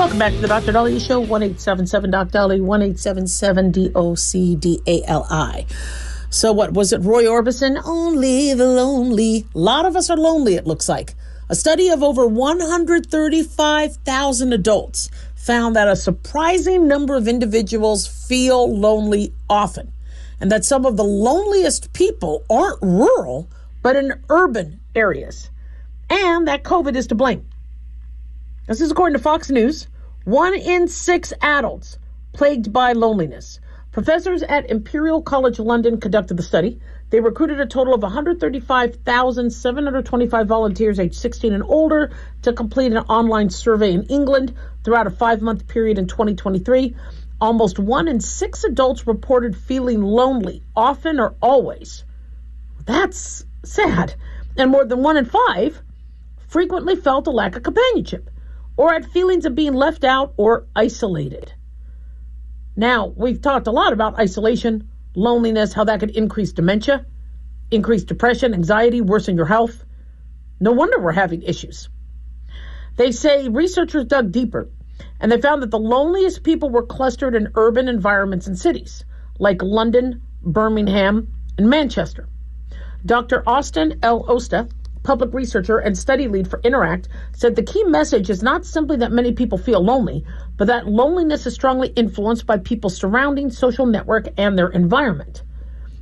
Welcome back to the Dr. Dali Show, 1-877-DOC-DALI, 1-877-DOC-DALI. So what, was it Roy Orbison? Only the lonely. A lot of us are lonely, it looks like. A study of over 135,000 adults found that a surprising number of individuals feel lonely often, and that some of the loneliest people aren't rural, but in urban areas, and that COVID is to blame. This is according to Fox News. 1 in 6 adults plagued by loneliness. Professors at Imperial College London conducted the study. They recruited a total of 135,725 volunteers aged 16 and older to complete an online survey in England throughout a 5-month period in 2023. Almost 1 in 6 adults reported feeling lonely, often or always. That's sad. And more than 1 in 5 frequently felt a lack of companionship or had feelings of being left out or isolated. Now, we've talked a lot about isolation, loneliness, how that could increase dementia, increase depression, anxiety, worsen your health. No wonder we're having issues. They say researchers dug deeper, and they found that the loneliest people were clustered in urban environments and cities, like London, Birmingham, and Manchester. Dr. Austin L. Osta, public researcher and study lead for Interact, said the key message is not simply that many people feel lonely, but that loneliness is strongly influenced by people's surrounding social network and their environment.